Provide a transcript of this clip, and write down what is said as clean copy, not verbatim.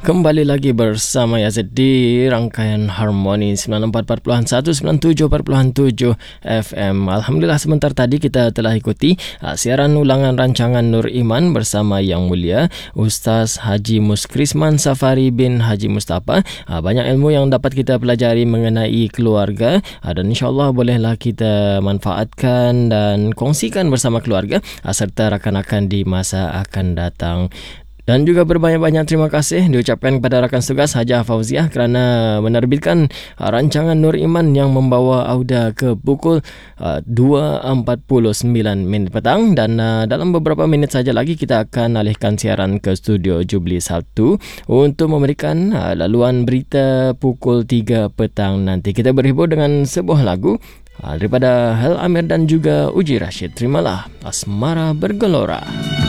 Kembali lagi bersama Yazid di rangkaian Harmoni 94.1, 97.7 FM. Alhamdulillah, sebentar tadi kita telah ikuti siaran ulangan rancangan Nur Iman bersama Yang Mulia Ustaz Haji Muskrisman Safari bin Haji Mustafa. Banyak ilmu yang dapat kita pelajari mengenai keluarga, dan insyaAllah bolehlah kita manfaatkan dan kongsikan bersama keluarga serta rakan-rakan di masa akan datang. Dan juga berbanyak-banyak terima kasih diucapkan kepada rakan tugas Hajah Fauziah kerana menerbitkan rancangan Nur Iman yang membawa Auda ke pukul 2.49 petang. Dan dalam beberapa minit saja lagi kita akan alihkan siaran ke studio Jubli 1 untuk memberikan laluan berita pukul 3 petang nanti. Kita berhibur dengan sebuah lagu daripada Hel Amir dan juga Uji Rashid. Terimalah Asmara Bergelora.